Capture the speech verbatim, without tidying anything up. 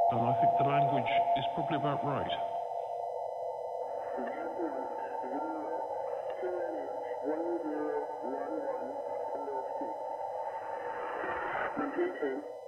And I think the language is probably about right. one zero one one, Windows six.